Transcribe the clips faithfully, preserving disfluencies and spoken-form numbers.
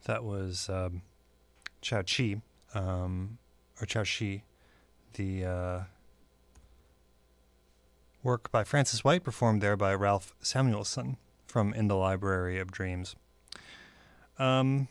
That was um, Chao Chi, um, or Chao Shi, the uh, work by Francis White, performed there by Ralph Samuelson from In the Library of Dreams. Um,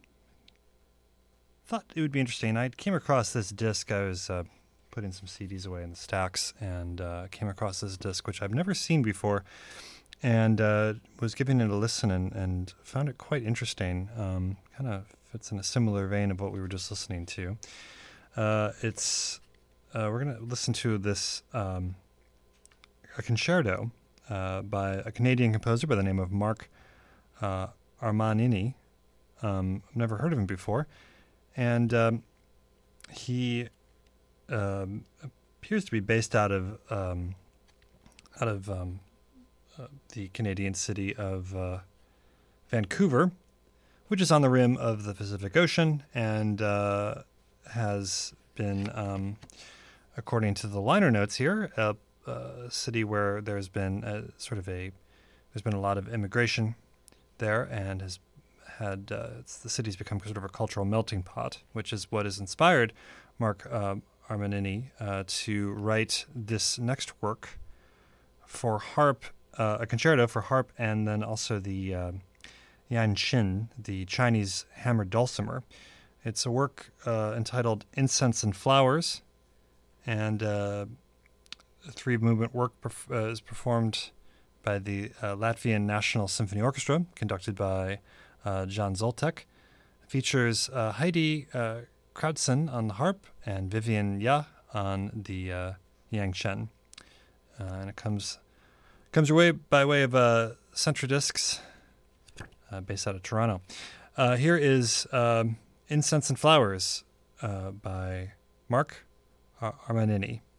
thought it would be interesting. I came across this disc. I was uh, putting some C Ds away in the stacks and uh, came across this disc, which I've never seen before, and uh, was giving it a listen and, and found it quite interesting. Um, kind of fits in a similar vein of what we were just listening to. Uh, it's uh, we're going to listen to this um, a concerto uh, by a Canadian composer by the name of Marc uh, Armanini. Um, I've never heard of him before, and um, he um, appears to be based out of um, out of um, uh, the Canadian city of uh, Vancouver, which is on the rim of the Pacific Ocean, and uh, has been, um, according to the liner notes here, a, a city where there's been a, sort of a there's been a lot of immigration there, and has had uh, it's, the city's become sort of a cultural melting pot, which is what has inspired Marc uh, Armanini uh, to write this next work for harp, uh, a concerto for harp, and then also the uh, Yanqin, the Chinese hammered dulcimer. It's a work uh, entitled Incense and Flowers, and uh, a three-movement work perf- uh, is performed by the uh, Latvian National Symphony Orchestra, conducted by uh, Jan Zoltek. It features uh, Heidi uh, Krautsen on the harp and Vivian Ya on the uh, Yangchen. Uh, and it comes comes your way by way of uh, Centrodiscs, uh, based out of Toronto. Uh, here is um, Incense and Flowers uh, by Marc Ar- Armanini.